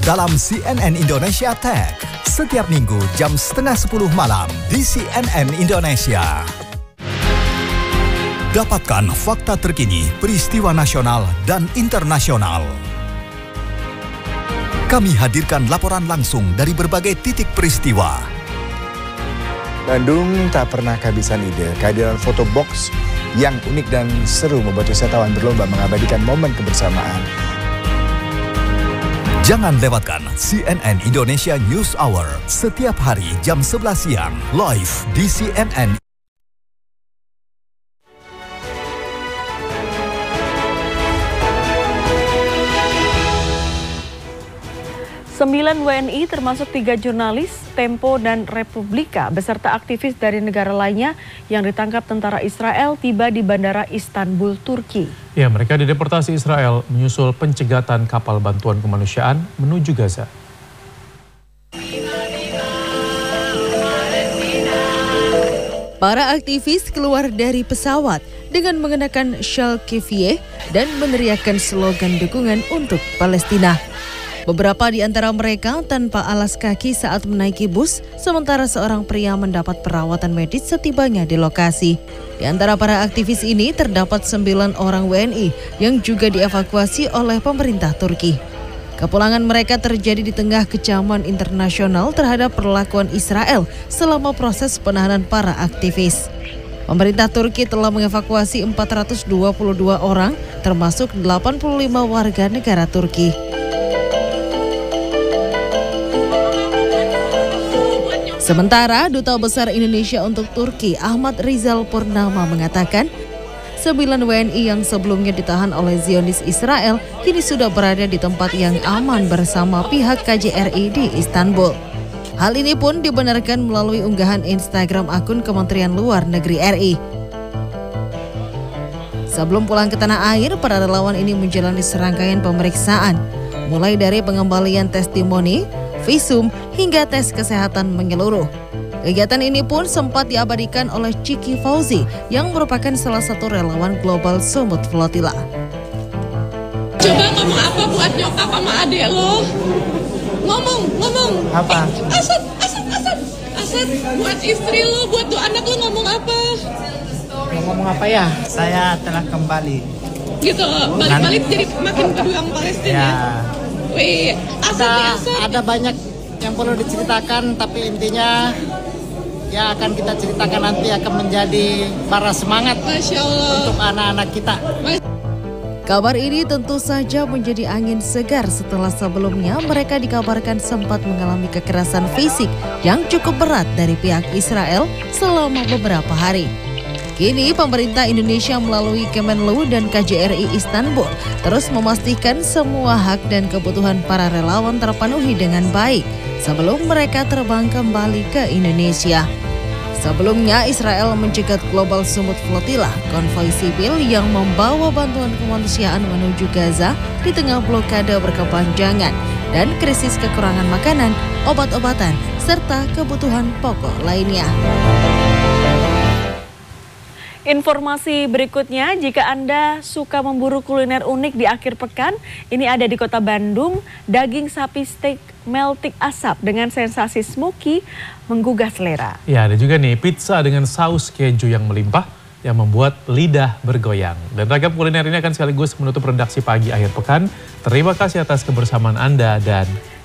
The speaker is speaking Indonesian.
dalam CNN Indonesia Tech setiap minggu jam 9:30 malam di CNN Indonesia. Dapatkan fakta terkini peristiwa nasional dan internasional. Kami hadirkan laporan langsung dari berbagai titik peristiwa. Bandung tak pernah kehabisan ide. Kehadiran foto box yang unik dan seru membuat wisatawan berlomba mengabadikan momen kebersamaan. Jangan lewatkan CNN Indonesia News Hour setiap hari jam 11 siang live di CNN. 9 WNI termasuk 3 jurnalis, Tempo dan Republika beserta aktivis dari negara lainnya yang ditangkap tentara Israel tiba di Bandara Istanbul, Turki. Ya, mereka dideportasi Israel menyusul pencegatan kapal bantuan kemanusiaan menuju Gaza. Para aktivis keluar dari pesawat dengan mengenakan syal kefiyeh dan meneriakkan slogan dukungan untuk Palestina. Beberapa di antara mereka tanpa alas kaki saat menaiki bus, sementara seorang pria mendapat perawatan medis setibanya di lokasi. Di antara para aktivis ini terdapat 9 orang WNI yang juga dievakuasi oleh pemerintah Turki. Kepulangan mereka terjadi di tengah kecaman internasional terhadap perlakuan Israel selama proses penahanan para aktivis. Pemerintah Turki telah mengevakuasi 422 orang, termasuk 85 warga negara Turki. Sementara Duta Besar Indonesia untuk Turki Ahmad Rizal Purnama mengatakan 9 WNI yang sebelumnya ditahan oleh Zionis Israel kini sudah berada di tempat yang aman bersama pihak KJRI di Istanbul. Hal ini pun dibenarkan melalui unggahan Instagram akun Kementerian Luar Negeri RI. Sebelum pulang ke tanah air, para relawan ini menjalani serangkaian pemeriksaan, mulai dari pengembalian testimoni, visum, hingga tes kesehatan menyeluruh. Kegiatan ini pun sempat diabadikan oleh Ciki Fauzi yang merupakan salah satu relawan Global Sumut Flotilla. Coba ngomong apa buat nyokap sama adek lo? Ngomong. Apa? Asad. Buat istri lo, buat tuh anak lo ngomong apa? Ngomong apa ya? Saya telah kembali. Gitu, balik-balik jadi makin pejuang Palestina. Ya. Wih, ada banyak yang perlu diceritakan, tapi intinya ya akan kita ceritakan nanti akan menjadi bara semangat untuk anak-anak kita. Kabar ini tentu saja menjadi angin segar setelah sebelumnya mereka dikabarkan sempat mengalami kekerasan fisik yang cukup berat dari pihak Israel selama beberapa hari. Kini pemerintah Indonesia melalui Kemenlu dan KJRI Istanbul terus memastikan semua hak dan kebutuhan para relawan terpenuhi dengan baik sebelum mereka terbang kembali ke Indonesia. Sebelumnya Israel mencegat Global Sumut Flotilla, konvoi sipil yang membawa bantuan kemanusiaan menuju Gaza di tengah blokade berkepanjangan dan krisis kekurangan makanan, obat-obatan, serta kebutuhan pokok lainnya. Informasi berikutnya, jika Anda suka memburu kuliner unik di akhir pekan, ini ada di Kota Bandung. Daging sapi steak meltik asap dengan sensasi smoky menggugah selera. Ya, ada juga nih pizza dengan saus keju yang melimpah yang membuat lidah bergoyang. Dan ragam kuliner ini akan sekaligus menutup redaksi pagi akhir pekan. Terima kasih atas kebersamaan Anda dan